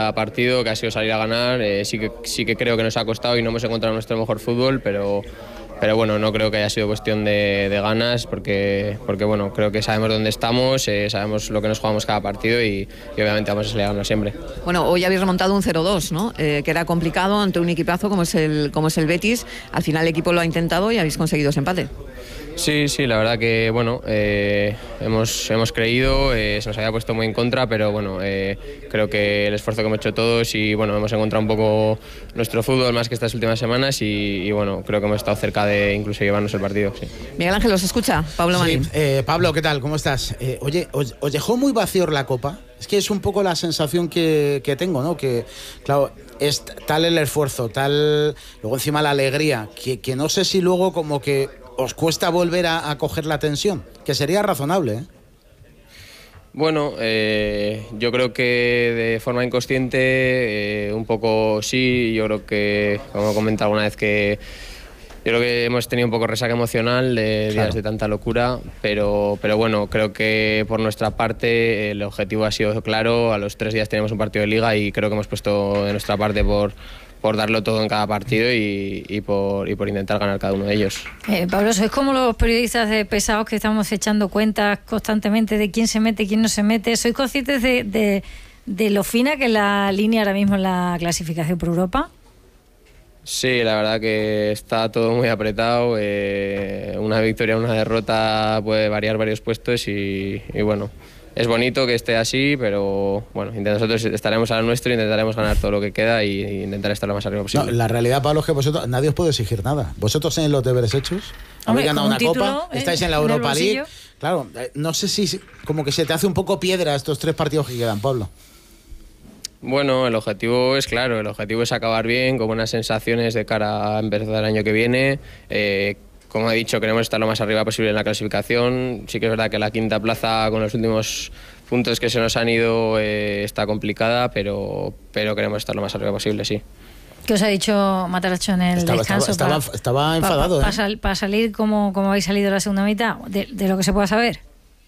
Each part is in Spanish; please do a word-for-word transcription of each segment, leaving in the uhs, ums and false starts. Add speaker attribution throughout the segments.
Speaker 1: cada partido, que ha sido salir a ganar. Eh, sí, que, sí que creo que nos ha costado y no hemos encontrado nuestro mejor fútbol, pero, pero bueno, no creo que haya sido cuestión de, de ganas, porque, porque bueno, creo que sabemos dónde estamos, eh, sabemos lo que nos jugamos cada partido y, y obviamente vamos a salir a ganar siempre.
Speaker 2: Bueno, hoy habéis remontado un cero dos, ¿no? Eh, que era complicado ante un equipazo como es el, como es el Betis. Al final el equipo lo ha intentado y habéis conseguido ese empate.
Speaker 1: Sí, sí, la verdad que bueno, eh, hemos, hemos creído, eh, se nos había puesto muy en contra, pero bueno, eh, creo que el esfuerzo que hemos hecho todos y bueno, hemos encontrado un poco nuestro fútbol más que estas últimas semanas y, y bueno, creo que hemos estado cerca de incluso llevarnos el partido. Sí.
Speaker 2: Miguel Ángel, ¿os escucha? Pablo Marín.
Speaker 3: Sí, eh, Pablo, ¿qué tal? ¿Cómo estás? Eh, oye, ¿os, ¿os dejó muy vacío la Copa? Es que es un poco la sensación que, que tengo, ¿no? Que, claro, es tal el esfuerzo, tal, luego encima la alegría, que, que no sé si luego como que os cuesta volver a, a coger la tensión, que sería razonable, ¿eh?
Speaker 1: Bueno, eh, yo creo que de forma inconsciente, eh, un poco sí, yo creo que, como he comentado alguna vez, que yo creo que hemos tenido un poco resaca emocional de días claro. de tanta locura, pero, pero bueno, creo que por nuestra parte el objetivo ha sido claro, a los tres días tenemos un partido de Liga y creo que hemos puesto de nuestra parte por... por darlo todo en cada partido y, y, por, y por intentar ganar cada uno de ellos.
Speaker 4: Eh, Pablo, sois como los periodistas de pesados que estamos echando cuentas constantemente de quién se mete, quién no se mete. ¿Sois conscientes de, de, de lo fina que es la línea ahora mismo en la clasificación por Europa?
Speaker 1: Sí, la verdad que está todo muy apretado. Eh, una victoria, una derrota puede variar varios puestos y, y bueno... Es bonito que esté así, pero bueno, nosotros estaremos a lo nuestro, intentaremos ganar todo lo que queda y, y intentar estar lo más arriba posible.
Speaker 3: No, la realidad, Pablo, es que vosotros, nadie os puede exigir nada. Vosotros tenéis los deberes hechos, habéis ganado una título, copa, eh, estáis en la Europa en League. Claro, no sé si como que se te hace un poco piedra estos tres partidos que quedan, Pablo.
Speaker 1: Bueno, el objetivo es claro, el objetivo es acabar bien, con buenas sensaciones de cara a empezar el año que viene. Eh, Como he dicho, queremos estar lo más arriba posible en la clasificación. Sí que es verdad que la quinta plaza, con los últimos puntos que se nos han ido, eh, está complicada, pero, pero queremos estar lo más arriba posible, sí.
Speaker 4: ¿Qué os ha dicho Matarazzo en el
Speaker 3: estaba,
Speaker 4: descanso?
Speaker 3: Estaba,
Speaker 4: para,
Speaker 3: estaba enfadado.
Speaker 4: Para,
Speaker 3: ¿eh?
Speaker 4: para, para salir como, como habéis salido la segunda mitad, de, de lo que se pueda saber.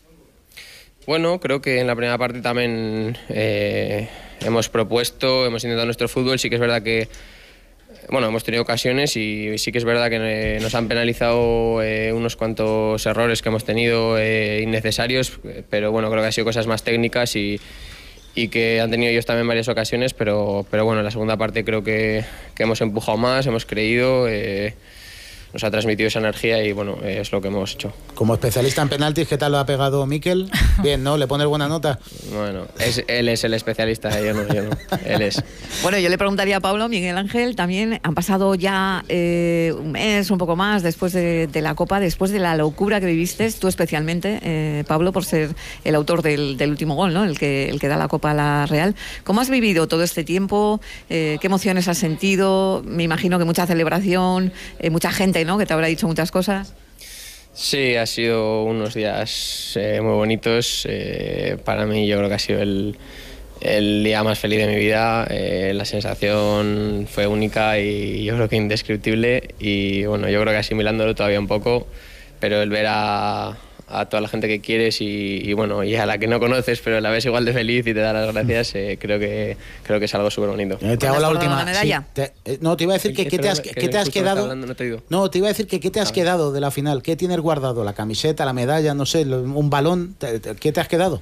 Speaker 1: Bueno, creo que en la primera parte también eh, hemos propuesto, hemos intentado nuestro fútbol. Sí que es verdad que bueno, hemos tenido ocasiones y sí que es verdad que nos han penalizado eh, unos cuantos errores que hemos tenido eh, innecesarios, pero bueno, creo que han sido cosas más técnicas y, y que han tenido ellos también varias ocasiones, pero, pero bueno, en la segunda parte creo que, que hemos empujado más, hemos creído, eh, nos ha transmitido esa energía y bueno, eh, es lo que hemos hecho.
Speaker 3: Como especialista en penaltis, ¿qué tal lo ha pegado Mikel? Bien, ¿no? ¿Le pones buena nota?
Speaker 1: Bueno, es, él es el especialista, yo no, yo no, él es.
Speaker 2: Bueno, yo le preguntaría a Pablo, Miguel Ángel, también han pasado ya eh, un mes, un poco más, después de, de la Copa, después de la locura que viviste, tú especialmente, eh, Pablo, por ser el autor del, del último gol, ¿no? El que, el que da la Copa a la Real. ¿Cómo has vivido todo este tiempo? Eh, ¿Qué emociones has sentido? Me imagino que mucha celebración, eh, mucha gente, ¿no?, que te habrá dicho muchas cosas.
Speaker 1: Sí, ha sido unos días eh, muy bonitos. Eh, para mí yo creo que ha sido el, el día más feliz de mi vida. Eh, la sensación fue única y yo creo que indescriptible. Y bueno, yo creo que asimilándolo todavía un poco, pero el ver a, a toda la gente que quieres y, y bueno, y a la que no conoces, pero la ves igual de feliz y te da las gracias, eh, creo que creo que es algo súper bonito.
Speaker 3: Eh, te hago la última. La medalla? Sí, te, eh, no, te iba a decir que qué te has, que, que te has quedado.
Speaker 1: Hablando, no, te digo.
Speaker 3: No, te iba a decir que qué te has quedado de la final. ¿Qué tienes guardado? La camiseta, la medalla, no sé, un balón. ¿Qué te has quedado?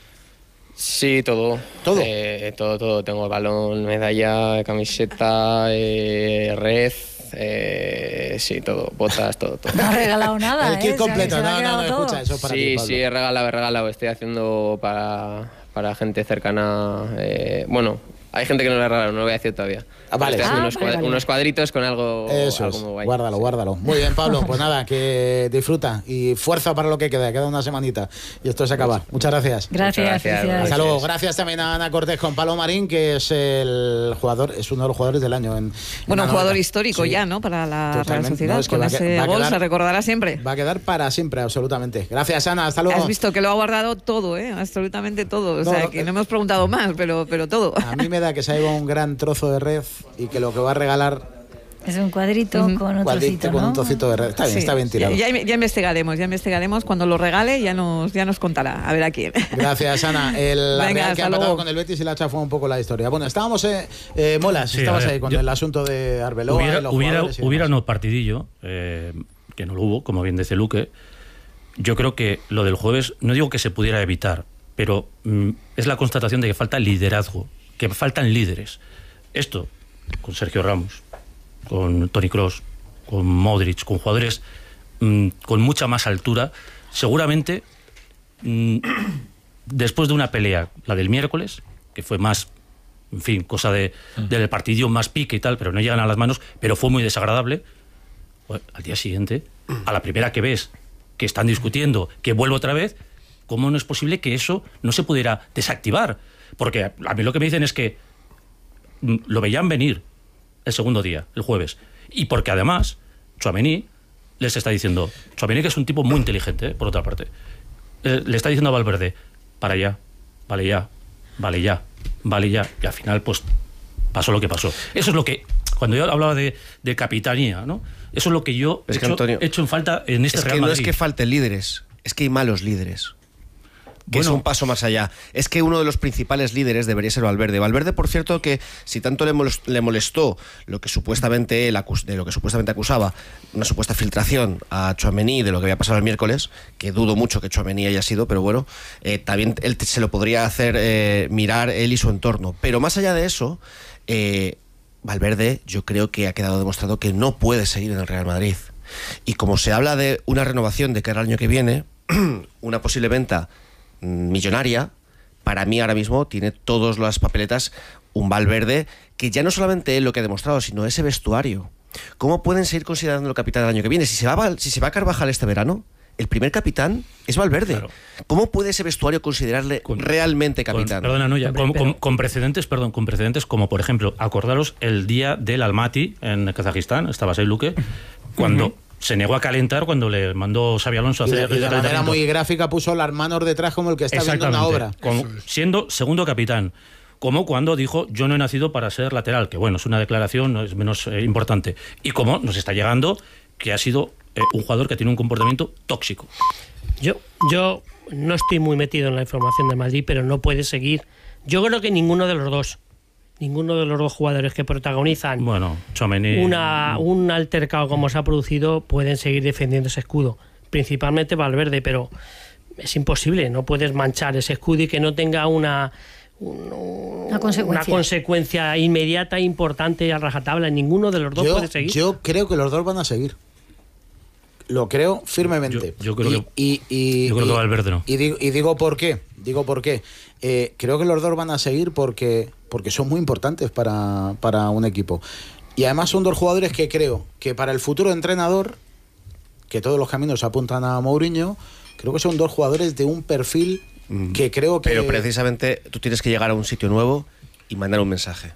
Speaker 1: Sí, todo.
Speaker 3: ¿Todo?
Speaker 1: Eh, todo, todo. Tengo el balón, medalla, camiseta, eh, red. Eh, sí, todo, botas, todo, todo.
Speaker 4: No has regalado nada,
Speaker 3: el kit
Speaker 4: ¿eh?
Speaker 3: completo,
Speaker 4: o sea,
Speaker 3: no, no, no, escucha, eso para
Speaker 1: sí,
Speaker 3: ti, Pablo.
Speaker 1: Sí, he regalado, he regalado, estoy haciendo para, para gente cercana, eh, bueno, hay gente que no le he regalado, no lo voy a decir todavía.
Speaker 3: Ah, vale.
Speaker 1: Estoy
Speaker 3: Ah,
Speaker 1: unos,
Speaker 3: vale,
Speaker 1: cuad-
Speaker 3: vale.
Speaker 1: unos cuadritos con algo,
Speaker 3: Eso
Speaker 1: algo
Speaker 3: es,
Speaker 1: muy guay.
Speaker 3: guárdalo, guárdalo. Muy bien, Pablo, pues nada, que disfruta y fuerza para lo que queda, queda una semanita y esto se acaba. Muchas gracias.
Speaker 4: Gracias,
Speaker 1: gracias.
Speaker 4: gracias.
Speaker 3: Hasta luego. Gracias también a Ana Cortés con Pablo Marín, que es el jugador, es uno de los jugadores del año. En,
Speaker 2: bueno,
Speaker 3: en
Speaker 2: un jugador
Speaker 3: noventa.
Speaker 2: histórico
Speaker 3: Sí.
Speaker 2: ya, ¿no? Para la Real
Speaker 3: Totalmente.
Speaker 2: Sociedad.
Speaker 3: No, es que
Speaker 2: con
Speaker 3: va a
Speaker 2: ese
Speaker 3: que- va a
Speaker 2: gol
Speaker 3: quedar-
Speaker 2: se recordará siempre.
Speaker 3: Va a quedar para siempre, absolutamente. Gracias, Ana. Hasta luego.
Speaker 2: Has visto que lo ha guardado todo, ¿eh? Absolutamente todo. O
Speaker 3: No,
Speaker 2: sea,
Speaker 3: no,
Speaker 2: que
Speaker 3: eh,
Speaker 2: no hemos preguntado más, pero, pero todo.
Speaker 3: A mí me da que se ha llevado un gran trozo de red y que lo que va a regalar
Speaker 4: Es un cuadrito uh-huh. con un
Speaker 3: cuadrito
Speaker 4: trocito,
Speaker 3: con
Speaker 4: ¿no?
Speaker 3: un trocito de... Está bien, sí. está bien tirado.
Speaker 2: Ya, ya, ya investigaremos, ya investigaremos. Cuando lo regale ya nos, ya nos contará. A ver a quién.
Speaker 3: Gracias, Ana. El, la
Speaker 2: Venga,
Speaker 3: Real que ha empatado con el Betis y la ha chafado un poco la historia. Bueno, estábamos, eh, eh, Molas, sí, estabas ver, ahí con yo, el asunto de Arbeloa.
Speaker 5: Hubiera,
Speaker 3: y los
Speaker 5: hubiera,
Speaker 3: y
Speaker 5: hubiera no partidillo, eh, que no lo hubo, como bien dice Luque. Yo creo que lo del jueves, no digo que se pudiera evitar, pero mm, es la constatación de que falta liderazgo, que faltan líderes. Esto, con Sergio Ramos, con Toni Kroos, con Modric, con jugadores mmm, con mucha más altura, seguramente mmm, después de una pelea, la del miércoles, que fue más, en fin, cosa de, del partido, más pique y tal, pero no llegan a las manos, pero fue muy desagradable, pues, al día siguiente, a la primera que ves que están discutiendo, que vuelve otra vez, ¿cómo no es posible que eso no se pudiera desactivar? Porque a mí lo que me dicen es que mmm, lo veían venir el segundo día, el jueves. Y porque además, Tchouaméni les está diciendo, Tchouaméni que es un tipo muy inteligente, ¿eh? Por otra parte, eh, le está diciendo a Valverde, para allá, vale ya, vale ya, vale ya. Y al final, pues, pasó lo que pasó. Eso es lo que, cuando yo hablaba de, de capitanía, ¿no? Eso es lo que yo he,
Speaker 6: es que,
Speaker 5: hecho,
Speaker 6: Antonio,
Speaker 5: he hecho en falta en este
Speaker 6: es
Speaker 5: Real
Speaker 6: que no
Speaker 5: Madrid.
Speaker 6: Es que falten líderes, es que hay malos líderes. Que
Speaker 5: Bueno,
Speaker 6: es un paso más allá. Es que uno de los principales líderes debería ser Valverde. Valverde, por cierto, que si tanto le molestó, le molestó lo que supuestamente él acus, de lo que supuestamente acusaba, una supuesta filtración a Tchouaméni de lo que había pasado el miércoles, que dudo mucho que Tchouaméni haya sido, pero bueno, eh, también él se lo podría hacer eh, mirar él y su entorno. Pero más allá de eso, eh, Valverde, yo creo que ha quedado demostrado que no puede seguir en el Real Madrid. Y como se habla de una renovación de cara al año que viene, una posible venta millonaria, para mí ahora mismo tiene todas las papeletas un Valverde que ya no solamente es lo que ha demostrado, sino ese vestuario. ¿Cómo pueden seguir considerando el capitán del año que viene? Si se va, si se va a Carvajal este verano, el primer capitán es Valverde. Claro. ¿Cómo puede ese vestuario considerarle con, realmente capitán?
Speaker 5: Con, perdona, no, ya, con, con, con precedentes, perdón, con precedentes como, por ejemplo, acordaros el día del Almaty en Kazajistán, estabas ahí, Luque, cuando uh-huh. se negó a calentar cuando le mandó Xabi Alonso a hacer
Speaker 3: y de, y de manera muy gráfica puso las manos detrás como el que está viendo una obra.
Speaker 5: Como, siendo segundo capitán. Como cuando dijo, yo no he nacido para ser lateral, que bueno, es una declaración, no es menos eh, importante. Y como nos está llegando que ha sido eh, un jugador que tiene un comportamiento tóxico.
Speaker 7: Yo, yo no estoy muy metido en la información de Madrid, pero no puede seguir. Yo creo que ninguno de los dos, ninguno de los dos jugadores que protagonizan
Speaker 5: bueno, Tchouaméni,
Speaker 7: una, un altercado como se ha producido pueden seguir defendiendo ese escudo. Principalmente Valverde, pero es imposible. No puedes manchar ese escudo y que no tenga una... Un,
Speaker 4: una, consecuencia.
Speaker 7: una consecuencia inmediata, importante, a rajatabla. Ninguno de los dos
Speaker 3: yo,
Speaker 7: puede seguir.
Speaker 3: Yo creo que los dos van a seguir. Lo creo firmemente.
Speaker 5: Yo, yo creo,
Speaker 3: y,
Speaker 5: que,
Speaker 3: y, y,
Speaker 5: yo creo
Speaker 3: y,
Speaker 5: que Valverde no.
Speaker 3: Y digo, y digo por qué. Digo por qué. Eh, creo que los dos van a seguir porque, porque son muy importantes para, para un equipo. Y además son dos jugadores que creo que para el futuro entrenador, que todos los caminos apuntan a Mourinho, creo que son dos jugadores de un perfil que creo que...
Speaker 6: Pero precisamente tú tienes que llegar a un sitio nuevo y mandar un mensaje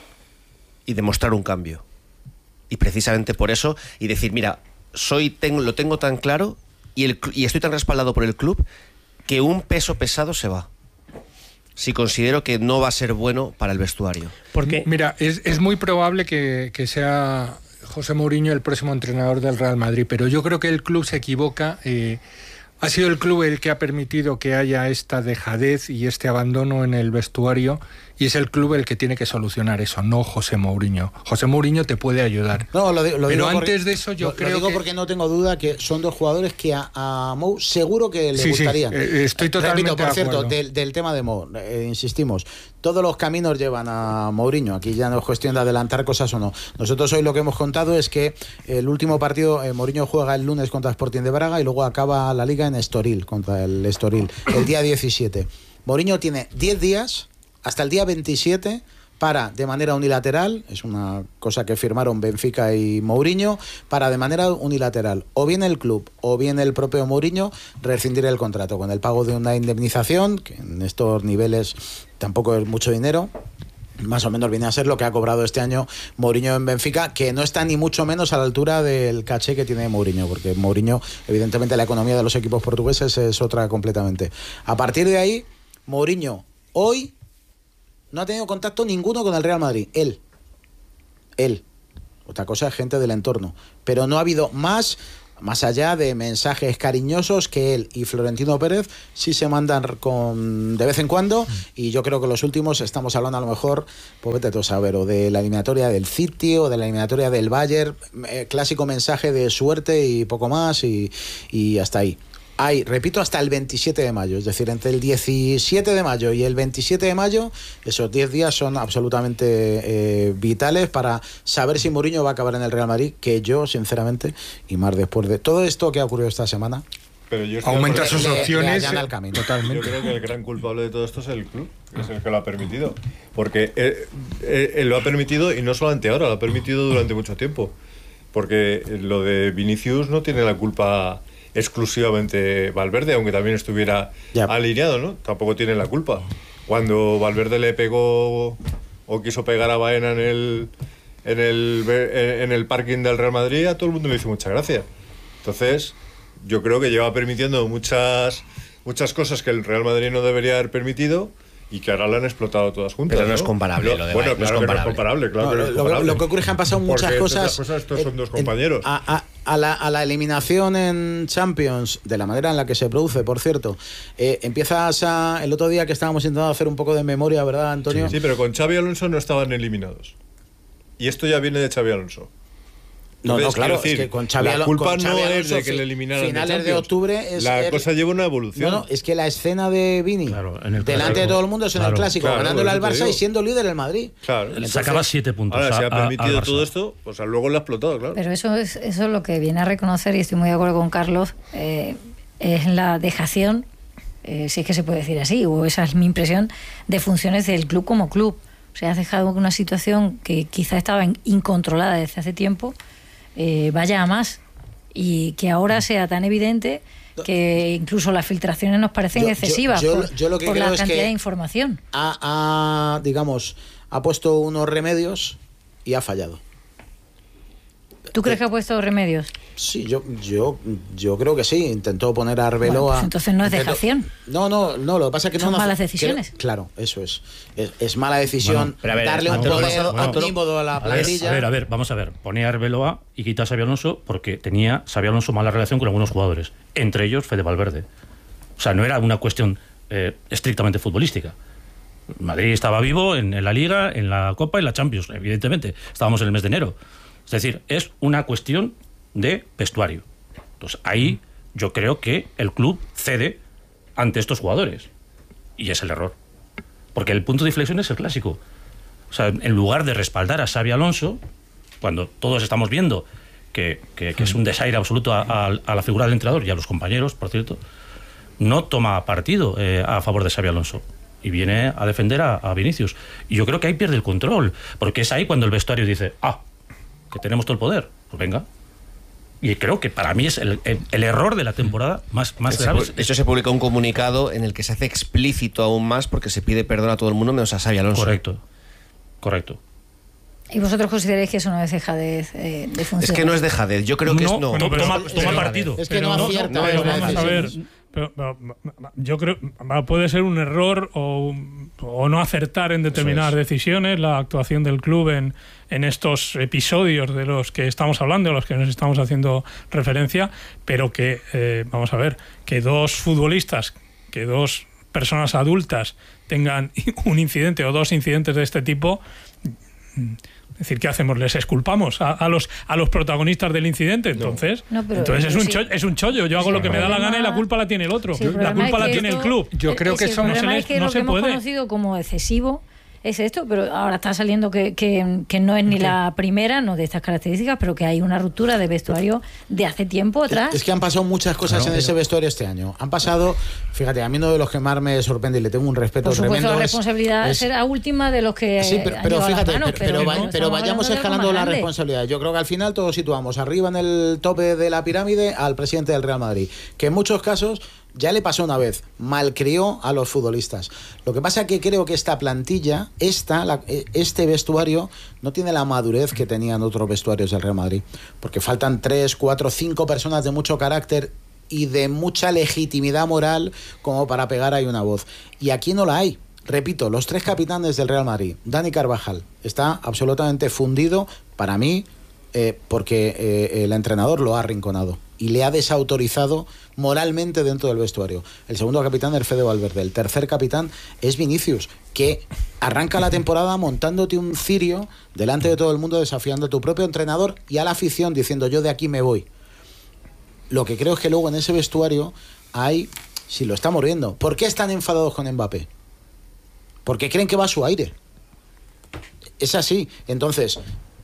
Speaker 6: y demostrar un cambio, y precisamente por eso, y decir, mira, soy tengo, lo tengo tan claro y, el, y estoy tan respaldado por el club que un peso pesado se va si considero que no va a ser bueno para el vestuario.
Speaker 7: Porque
Speaker 8: mira, es, es muy probable que, que sea José Mourinho el próximo entrenador del Real Madrid, pero yo creo que el club se equivoca. eh, Ha sido el club el que ha permitido que haya esta dejadez y este abandono en el vestuario, y es el club el que tiene que solucionar eso, no José Mourinho. José Mourinho te puede ayudar.
Speaker 3: No, lo, lo
Speaker 8: Pero
Speaker 3: digo
Speaker 8: antes
Speaker 3: porque,
Speaker 8: de eso yo
Speaker 3: lo,
Speaker 8: creo
Speaker 3: lo digo
Speaker 8: que...
Speaker 3: porque no tengo duda que son dos jugadores que a, a Mou seguro que le
Speaker 8: sí,
Speaker 3: gustarían.
Speaker 8: Sí, eh, estoy totalmente
Speaker 3: Repito, por
Speaker 8: de acuerdo.
Speaker 3: cierto, del, del tema de Mou, eh, insistimos, todos los caminos llevan a Mourinho. Aquí ya no es cuestión de adelantar cosas o no. Nosotros hoy lo que hemos contado es que el último partido, eh, Mourinho juega el lunes contra Sporting de Braga y luego acaba la Liga en Estoril, contra el Estoril, el día diecisiete. Mourinho tiene diez días, hasta el día veintisiete, para, de manera unilateral, es una cosa que firmaron Benfica y Mourinho, para de manera unilateral, o bien el club o bien el propio Mourinho, rescindir el contrato con el pago de una indemnización, que en estos niveles tampoco es mucho dinero. Más o menos viene a ser lo que ha cobrado este año Mourinho en Benfica, que no está ni mucho menos a la altura del caché que tiene Mourinho, porque Mourinho, evidentemente, la economía de los equipos portugueses es otra completamente. A partir de ahí, Mourinho hoy no ha tenido contacto ninguno con el Real Madrid. Él. Él. otra cosa es gente del entorno. Pero no ha habido más, más allá de mensajes cariñosos que él y Florentino Pérez sí se mandan con, de vez en cuando, y yo creo que los últimos estamos hablando a lo mejor, pues vete tú a saber, o de la eliminatoria del City o de la eliminatoria del Bayern, eh, clásico mensaje de suerte y poco más, y, y hasta ahí. Hay, repito, hasta el veintisiete de mayo, es decir, entre el diecisiete de mayo y el veintisiete de mayo, esos diez días son absolutamente eh, vitales para saber si Mourinho va a acabar en el Real Madrid, que yo, sinceramente, y más después de todo esto que ha ocurrido esta semana,
Speaker 9: pero yo
Speaker 8: aumenta sus opciones.
Speaker 3: Le, le el camino.
Speaker 9: Totalmente. Yo creo que el gran culpable de todo esto es el club, que es el que lo ha permitido. Porque él, él, él lo ha permitido, y no solamente ahora, lo ha permitido durante mucho tiempo. Porque lo de Vinicius no tiene la culpa exclusivamente Valverde, aunque también estuviera ya alineado, ¿no? Tampoco tiene la culpa. Cuando Valverde le pegó o quiso pegar a Baena en el, en el, en el parking del Real Madrid, a todo el mundo le hizo mucha gracia. Entonces, yo creo que lleva permitiendo muchas, muchas cosas que el Real Madrid no debería haber permitido, y que ahora la han explotado todas juntas.
Speaker 6: Pero no,
Speaker 9: ¿no?
Speaker 6: es comparable
Speaker 9: lo,
Speaker 6: lo de
Speaker 9: Bueno,
Speaker 6: no
Speaker 9: claro
Speaker 6: es
Speaker 9: que no es comparable, claro
Speaker 3: no,
Speaker 9: que no es
Speaker 3: lo,
Speaker 9: comparable.
Speaker 3: lo que ocurre es que han pasado muchas
Speaker 9: Porque
Speaker 3: cosas.
Speaker 9: cosas estos
Speaker 3: eh,
Speaker 9: son dos
Speaker 3: en,
Speaker 9: compañeros.
Speaker 3: A, a, a, la, a la eliminación en Champions, de la manera en la que se produce, por cierto, eh, empiezas a... El otro día que estábamos intentando hacer un poco de memoria, ¿verdad, Antonio?
Speaker 9: Sí, sí, pero con Xavi Alonso no estaban eliminados. Y esto ya viene de Xavi Alonso.
Speaker 3: No,
Speaker 9: Entonces,
Speaker 3: no, claro,
Speaker 9: decir,
Speaker 3: es que con Xavi
Speaker 9: la culpa
Speaker 3: con Xavi
Speaker 9: no
Speaker 3: Alonso,
Speaker 9: es de que le eliminaran
Speaker 3: finales
Speaker 9: de,
Speaker 3: de octubre es
Speaker 9: la
Speaker 3: el,
Speaker 9: cosa lleva una evolución.
Speaker 3: No, no, es que la escena de Vini,
Speaker 5: claro, en el
Speaker 3: delante
Speaker 5: clásico,
Speaker 3: de todo el mundo es en
Speaker 5: claro,
Speaker 3: el clásico,
Speaker 9: claro,
Speaker 3: ganándole al Barça
Speaker 9: digo.
Speaker 3: y siendo líder el Madrid.
Speaker 9: Claro.
Speaker 3: Entonces,
Speaker 5: sacaba siete puntos.
Speaker 9: Ahora,
Speaker 5: a,
Speaker 9: se ha permitido
Speaker 5: a, a
Speaker 9: todo esto, pues luego lo ha explotado, claro.
Speaker 4: Pero eso es, eso es lo que viene a reconocer, y estoy muy de acuerdo con Carlos, eh, es la dejación, eh, si es que se puede decir así, o esa es mi impresión, de funciones del club como club. O sea, has dejado una situación que quizá estaba incontrolada desde hace tiempo, eh, vaya a más, y que ahora sea tan evidente que incluso las filtraciones nos parecen
Speaker 3: yo,
Speaker 4: excesivas
Speaker 3: yo, yo,
Speaker 4: por,
Speaker 3: yo lo que
Speaker 4: por
Speaker 3: creo
Speaker 4: la
Speaker 3: es
Speaker 4: cantidad
Speaker 3: que
Speaker 4: de información.
Speaker 3: Ha, ha, digamos, ha puesto unos remedios y ha fallado.
Speaker 4: ¿Tú crees que ha puesto remedios?
Speaker 3: Sí, yo, yo, yo creo que sí. Intentó poner a Arbeloa.
Speaker 4: Bueno, pues entonces no es
Speaker 3: intentó,
Speaker 4: dejación.
Speaker 3: No, no, no. Lo que pasa es que
Speaker 4: son
Speaker 3: no
Speaker 4: malas
Speaker 3: hace,
Speaker 4: decisiones.
Speaker 3: Que, claro, eso es. Es, es mala decisión
Speaker 5: bueno,
Speaker 6: pero a ver,
Speaker 3: darle un
Speaker 6: Antonio,
Speaker 3: poder
Speaker 6: bueno,
Speaker 3: omnímodo a la plantilla.
Speaker 5: A ver, a ver, vamos a ver. Pone a Arbeloa y quita a Xabi Alonso porque tenía Xabi Alonso mala relación con algunos jugadores, entre ellos Fede Valverde. O sea, no era una cuestión eh, estrictamente futbolística. Madrid estaba vivo en, en la Liga, en la Copa y en la Champions, evidentemente. Estábamos en el mes de enero. Es decir, es una cuestión de vestuario. Entonces, ahí yo creo que el club cede ante estos jugadores. Y es el error. Porque el punto de inflexión es el clásico. O sea, en lugar de respaldar a Xabi Alonso, cuando todos estamos viendo que, que, que es un desaire absoluto a, a, a la figura del entrenador y a los compañeros, por cierto, no toma partido eh, a favor de Xabi Alonso. Y viene a defender a, a Vinicius. Y yo creo que ahí pierde el control. Porque es ahí cuando el vestuario dice, ah, que tenemos todo el poder. Pues venga. Y creo que para mí es el, el, el error de la temporada más, más grave.
Speaker 6: De hecho, se publica un comunicado en el que se hace explícito aún más porque se pide perdón a todo el mundo menos a Xabi Alonso.
Speaker 5: Correcto, correcto.
Speaker 4: ¿Y vosotros consideráis que eso no es dejadez eh, de función?
Speaker 6: Es que no es dejadez, yo creo que
Speaker 5: no,
Speaker 6: es no.
Speaker 5: Bueno, pero,
Speaker 6: toma,
Speaker 5: toma, toma
Speaker 6: pero,
Speaker 5: partido.
Speaker 3: Es que
Speaker 5: pero
Speaker 3: no acierta.
Speaker 5: no,
Speaker 3: No,
Speaker 5: no,
Speaker 3: no,
Speaker 10: Vamos a ver, pero, pero, yo creo puede ser un error o, o no acertar en determinadas decisiones la actuación del club en, en estos episodios de los que estamos hablando, de los que nos estamos haciendo referencia, pero que, eh, vamos a ver, que dos futbolistas, que dos personas adultas tengan un incidente o dos incidentes de este tipo, es decir, ¿qué hacemos? ¿Les exculpamos a, a los a los protagonistas del incidente? Entonces,
Speaker 4: no, pero,
Speaker 10: entonces es, un
Speaker 4: sí.
Speaker 10: chollo, es un chollo. Yo hago
Speaker 4: sí,
Speaker 10: lo que me da la gana y la culpa la tiene el otro.
Speaker 4: Sí, el
Speaker 10: la culpa
Speaker 4: es
Speaker 10: la
Speaker 4: que
Speaker 10: tiene
Speaker 4: esto,
Speaker 10: el club.
Speaker 8: Yo creo que
Speaker 4: sí,
Speaker 8: eso
Speaker 4: el
Speaker 10: no se,
Speaker 4: problema
Speaker 10: le,
Speaker 4: es que
Speaker 10: no
Speaker 4: lo
Speaker 10: se
Speaker 4: que hemos
Speaker 10: puede.
Speaker 4: conocido como excesivo es esto, pero ahora está saliendo que, que, que no es ni la primera, no de estas características, pero que hay una ruptura de vestuario de hace tiempo atrás.
Speaker 3: Es que han pasado muchas cosas
Speaker 5: Claro,
Speaker 3: en ese vestuario este año. Han pasado, fíjate, a mí uno de los que más me sorprende y le tengo un respeto
Speaker 4: Por supuesto,
Speaker 3: tremendo.
Speaker 4: la
Speaker 3: es-
Speaker 4: responsabilidad
Speaker 3: es-
Speaker 4: será última de los que
Speaker 3: Sí, pero,
Speaker 4: han
Speaker 3: pero
Speaker 4: llevado las
Speaker 3: fíjate,
Speaker 4: manos,
Speaker 3: pero, pero,
Speaker 4: no,
Speaker 3: va-
Speaker 4: estamos
Speaker 3: pero vayamos
Speaker 4: hablando de algo
Speaker 3: escalando
Speaker 4: más
Speaker 3: la
Speaker 4: grande.
Speaker 3: responsabilidad. Yo creo que al final todos situamos arriba en el tope de la pirámide al presidente del Real Madrid, que en muchos casos ya le pasó una vez, malcrió a los futbolistas. Lo que pasa es que creo que esta plantilla, esta, la- este vestuario, no tiene la madurez que tenían otros vestuarios del Real Madrid, porque faltan tres, cuatro, cinco personas de mucho carácter y de mucha legitimidad moral como para pegar ahí una voz. Y aquí no la hay. Repito, los tres capitanes del Real Madrid, Dani Carvajal, está absolutamente fundido, para mí, eh, porque eh, el entrenador lo ha arrinconado y le ha desautorizado moralmente dentro del vestuario. El segundo capitán es Fede Valverde. El tercer capitán es Vinicius, que arranca la temporada montándote un cirio delante de todo el mundo, desafiando a tu propio entrenador y a la afición, diciendo yo de aquí me voy. Lo que creo es que luego en ese vestuario hay, si lo estamos viendo, ¿por qué están enfadados con Mbappé? Porque creen que va a su aire. Es así. Entonces,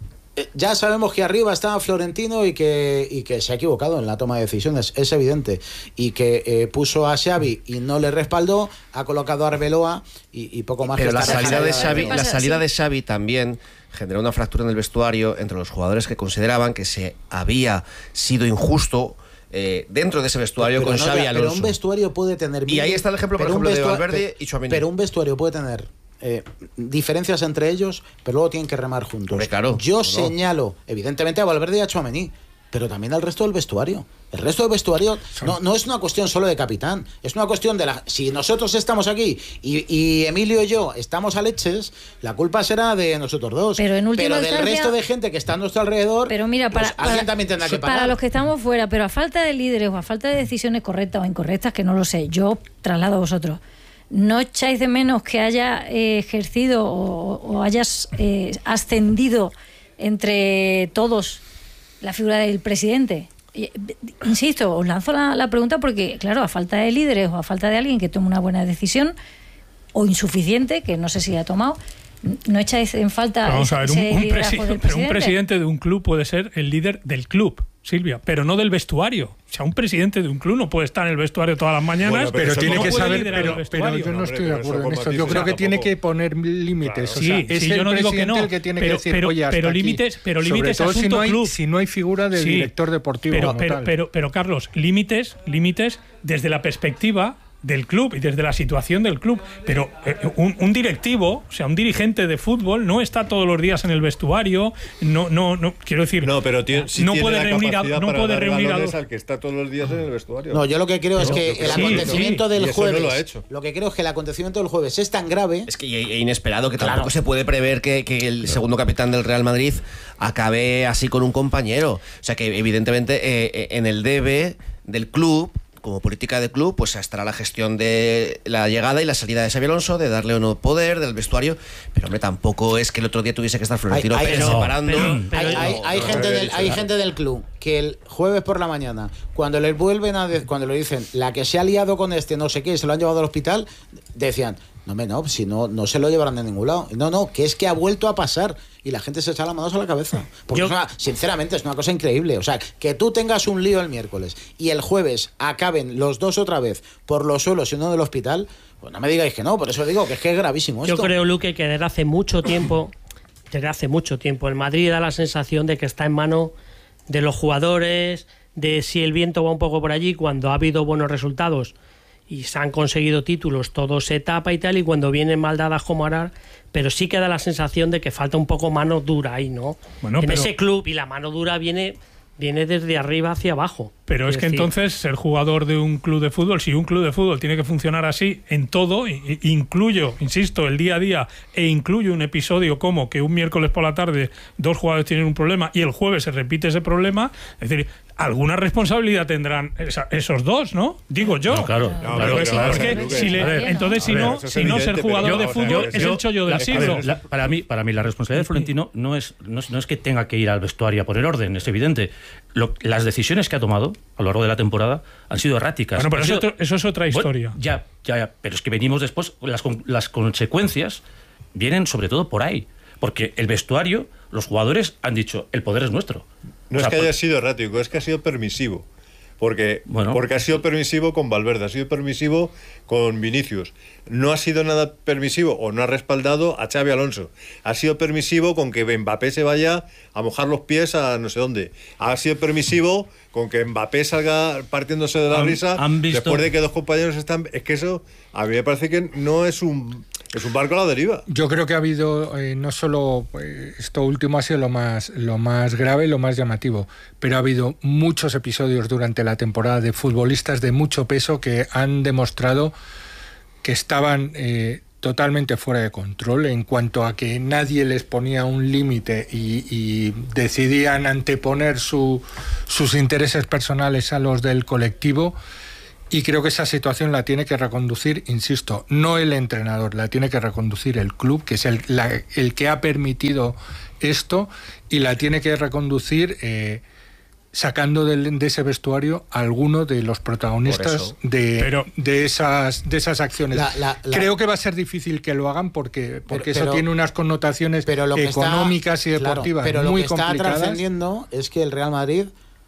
Speaker 3: ya sabemos que arriba está Florentino y que, y que se ha equivocado en la toma de decisiones, es evidente. Y que eh, puso a Xavi y no le respaldó, ha colocado a Arbeloa y, y poco más.
Speaker 6: Pero
Speaker 3: que
Speaker 6: la
Speaker 3: está
Speaker 6: salida de Xavi,
Speaker 3: Xavi,
Speaker 6: la salida de Xavi también generó una fractura en el vestuario entre los jugadores que consideraban que se había sido injusto eh, dentro de ese vestuario
Speaker 3: pero
Speaker 6: con
Speaker 3: no,
Speaker 6: Xavi Alonso.
Speaker 3: Pero un vestuario puede tener...
Speaker 6: Y ahí está el ejemplo, por ejemplo, de Valverde y Tchouaméni.
Speaker 3: Pero un vestuario puede tener eh, diferencias entre ellos, pero luego tienen que remar juntos.
Speaker 6: Hombre, claro,
Speaker 3: Yo
Speaker 6: no.
Speaker 3: señalo, evidentemente, a Valverde y a Tchouaméni, pero también al resto del vestuario. El resto del vestuario no, no es una cuestión solo de capitán, es una cuestión de la... Si nosotros estamos aquí y, y Emilio y yo estamos a leches, la culpa será de nosotros dos.
Speaker 4: Pero en última
Speaker 3: Pero del
Speaker 4: instancia-
Speaker 3: resto de gente que está a nuestro alrededor,
Speaker 4: Pero mira, para,
Speaker 3: pues alguien
Speaker 4: para-
Speaker 3: también tendrá que pagar.
Speaker 4: para los que estamos fuera, pero a falta de líderes o a falta de decisiones correctas o incorrectas, que no lo sé, yo traslado a vosotros, ¿no echáis de menos que haya eh, ejercido o, o hayas eh, ascendido entre todos la figura del presidente? Y, insisto, os lanzo la, la pregunta porque, claro, a falta de líderes o a falta de alguien que tome una buena decisión o insuficiente, que no sé si ha tomado, ¿no echáis en falta
Speaker 10: Vamos a ver, un,
Speaker 4: ese
Speaker 10: un
Speaker 4: liderazgo
Speaker 10: presi-
Speaker 4: del
Speaker 10: pero un
Speaker 4: presidente?
Speaker 10: presidente de un club puede ser el líder del club, Silvia, pero no del vestuario. O sea, un presidente de un club no puede estar en el vestuario todas las mañanas,
Speaker 8: Bueno, pero
Speaker 10: no
Speaker 8: tiene que
Speaker 10: puede
Speaker 8: saber,
Speaker 10: liderar
Speaker 8: pero,
Speaker 10: el
Speaker 8: pero
Speaker 10: vestuario.
Speaker 8: yo no estoy de
Speaker 9: pero eso
Speaker 8: acuerdo en
Speaker 9: con
Speaker 8: esto. Yo
Speaker 9: matices
Speaker 8: creo que tiene
Speaker 9: tampoco.
Speaker 8: que poner límites.
Speaker 10: Claro.
Speaker 8: O sea,
Speaker 10: Sí,
Speaker 8: es
Speaker 10: sí,
Speaker 8: el
Speaker 10: yo no digo que
Speaker 8: presidente
Speaker 10: no,
Speaker 8: el que tiene
Speaker 10: pero-
Speaker 8: que decir,
Speaker 10: pero-
Speaker 8: oye, hasta
Speaker 10: pero
Speaker 8: aquí.
Speaker 10: límites- pero
Speaker 8: Sobre
Speaker 10: límites
Speaker 8: todo si
Speaker 10: asunto
Speaker 8: no hay,
Speaker 10: club.
Speaker 8: si no hay figura del
Speaker 10: Sí,
Speaker 8: director deportivo
Speaker 10: pero,
Speaker 8: como
Speaker 10: pero,
Speaker 8: tal.
Speaker 10: pero, pero, Carlos, límites, límites desde la perspectiva del club y desde la situación del club. Pero eh, un, un directivo, o sea, un dirigente de fútbol no está todos los días en el vestuario, no, no, no quiero decir,
Speaker 9: No, pero tiene, sí
Speaker 10: no
Speaker 9: tiene
Speaker 10: puede
Speaker 9: la
Speaker 10: reunir a,
Speaker 9: capacidad
Speaker 10: no
Speaker 9: para
Speaker 10: puede
Speaker 9: dar
Speaker 10: reunir a
Speaker 9: balones
Speaker 10: dos.
Speaker 9: al que está todos los días en el vestuario.
Speaker 3: No, yo lo que creo es que
Speaker 10: Pero-
Speaker 3: el
Speaker 10: sí,
Speaker 3: acontecimiento
Speaker 10: sí.
Speaker 3: del
Speaker 9: Y eso no
Speaker 3: jueves,
Speaker 9: lo ha hecho.
Speaker 3: lo que creo es que el acontecimiento del jueves es tan grave.
Speaker 6: Es que y- e inesperado que
Speaker 3: Claro.
Speaker 6: tampoco se puede prever que, que el segundo capitán del Real Madrid acabe así con un compañero. O sea que evidentemente eh, eh, en el debe del club, como política de club, pues estará la gestión de la llegada y la salida de Xabi Alonso, de darle o no poder, del vestuario. Pero hombre, tampoco es que el otro día tuviese que estar Florentino
Speaker 3: Hay- hay-
Speaker 6: Pérez
Speaker 3: pero-
Speaker 6: separando.
Speaker 7: pero- pero-
Speaker 3: Hay, hay-
Speaker 6: No,
Speaker 3: hay
Speaker 6: no
Speaker 3: gente
Speaker 6: había
Speaker 3: del,
Speaker 6: dicho
Speaker 3: hay
Speaker 6: nada.
Speaker 3: gente del club que el jueves por la mañana, cuando les vuelven a de- cuando le dicen la que se ha liado con este no sé qué, se lo han llevado al hospital, decían, no me no, si no, no se lo llevarán de ningún lado. No, no, que es que ha vuelto a pasar. Y la gente se echa las manos a la cabeza. Porque
Speaker 7: Yo-
Speaker 3: es una- sinceramente es una cosa increíble. O sea, que tú tengas un lío el miércoles y el jueves acaben los dos otra vez por los suelos y uno del hospital, pues no me digáis que no, por eso digo que es que es gravísimo
Speaker 7: Yo
Speaker 3: esto.
Speaker 7: creo, Luque, que desde hace mucho tiempo, desde hace mucho tiempo, el Madrid da la sensación de que está en mano de los jugadores, de si el viento va un poco por allí, cuando ha habido buenos resultados y se han conseguido títulos, todo se tapa y tal, y cuando vienen mal dadas como ahora, pero sí que da la sensación de que falta un poco mano dura ahí, ¿no?
Speaker 10: Bueno,
Speaker 7: en
Speaker 10: pero-
Speaker 7: ese club, y la mano dura viene, viene desde arriba hacia abajo.
Speaker 10: Pero es que
Speaker 7: decir,
Speaker 10: entonces ser jugador de un club de fútbol, si un club de fútbol tiene que funcionar así en todo, i- i- incluyo, insisto, el día a día, e incluyo un episodio como que un miércoles por la tarde dos jugadores tienen un problema y el jueves se repite ese problema, es decir, alguna responsabilidad tendrán esa- esos dos, ¿no? Digo yo.
Speaker 5: No, claro,
Speaker 9: No,
Speaker 5: claro,
Speaker 9: pero
Speaker 10: Es
Speaker 5: claro.
Speaker 10: que
Speaker 9: Lucas,
Speaker 10: si le-
Speaker 5: a ver,
Speaker 10: entonces, si
Speaker 9: a ver,
Speaker 10: no,
Speaker 9: eso es
Speaker 10: si no ser
Speaker 9: evidente,
Speaker 10: jugador
Speaker 9: pero
Speaker 10: de
Speaker 9: yo-
Speaker 10: fútbol
Speaker 9: yo-
Speaker 10: es
Speaker 9: yo-
Speaker 10: el chollo del
Speaker 5: la- a
Speaker 10: siglo.
Speaker 5: ver, la- para, mí, para mí, la responsabilidad de Florentino no es, no es, no es que tenga que ir al vestuario a poner orden, es evidente. Lo- las decisiones que ha tomado a lo largo de la temporada han sido erráticas.
Speaker 10: Bueno, pero
Speaker 5: Han
Speaker 10: eso,
Speaker 5: sido-
Speaker 10: otro- eso es otra
Speaker 5: Bueno,
Speaker 10: historia.
Speaker 5: ya, ya, ya, pero es que venimos después, las, con- las consecuencias vienen sobre todo por ahí. Porque el vestuario, los jugadores han dicho, el poder es nuestro.
Speaker 9: No
Speaker 5: O sea,
Speaker 9: es que
Speaker 5: por-
Speaker 9: haya sido errático, es que ha sido permisivo. Porque,
Speaker 5: Bueno.
Speaker 9: porque ha sido permisivo con Valverde, ha sido permisivo con Vinicius. No ha sido nada permisivo o no ha respaldado a Xabi Alonso. Ha sido permisivo con que Mbappé se vaya a mojar los pies a no sé dónde. Ha sido permisivo con que Mbappé salga partiéndose de la
Speaker 5: Han-
Speaker 9: risa
Speaker 5: han visto-
Speaker 9: después de que dos compañeros están... Es que eso a mí me parece que no es un... Es un barco a la deriva.
Speaker 8: Yo creo que ha habido, eh, no solo eh, esto último ha sido lo más, lo más grave, lo más llamativo, pero ha habido muchos episodios durante la temporada de futbolistas de mucho peso que han demostrado que estaban eh, totalmente fuera de control en cuanto a que nadie les ponía un límite y, y decidían anteponer su, sus intereses personales a los del colectivo. Y creo que esa situación la tiene que reconducir, insisto, no el entrenador, la tiene que reconducir el club, que es el, la, el que ha permitido esto, y la tiene que reconducir eh, sacando de, de ese vestuario a alguno de los protagonistas de, pero, de, esas, de esas acciones. La, la, la, creo que va a ser difícil que lo hagan porque, porque pero, eso tiene unas connotaciones pero lo económicas está, y deportivas claro, pero muy complicadas. Pero lo que está trascendiendo es que el Real Madrid